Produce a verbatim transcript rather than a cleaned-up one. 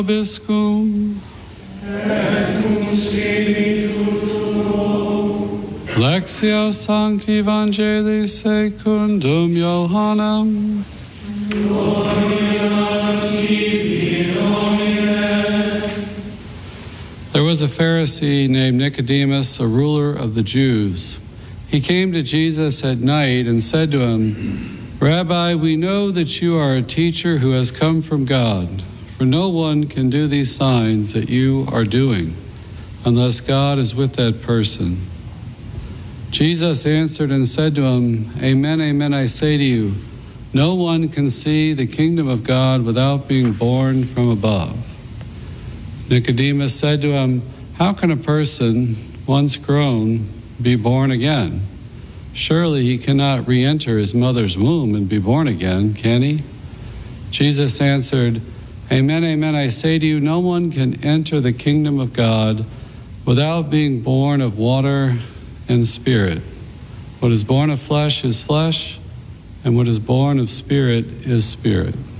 Vobiscum. Et cum spiritu tuo. Lectio Sancti Evangelii secundum Johannem. Gloria tibi, Domine. There was a Pharisee named Nicodemus, a ruler of the Jews. He came to Jesus at night and said to him, Rabbi, we know that you are a teacher who has come from God, for no one can do these signs that you are doing unless God is with that person. Jesus answered and said to him, Amen, amen, I say to you, no one can see the kingdom of God without being born from above. Nicodemus said to him, How can a person, once grown, be born again? Surely he cannot re-enter his mother's womb and be born again, can he? Jesus answered, Amen, amen, I say to you, no one can enter the kingdom of God without being born of water and spirit. What is born of flesh is flesh, and what is born of spirit is spirit.